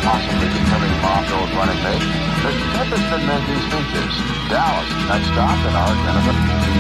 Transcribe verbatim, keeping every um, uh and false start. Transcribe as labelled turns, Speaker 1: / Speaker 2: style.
Speaker 1: possibly determine Marshall's running mate, the Tempest amend these features. Dallas, next stop in our Genesis.